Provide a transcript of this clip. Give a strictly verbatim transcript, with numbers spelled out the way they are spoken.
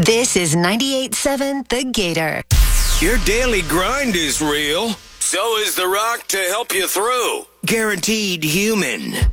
This is ninety-eight point seven The Gator. Your daily grind is real. So is The Rock to help you through. Guaranteed human.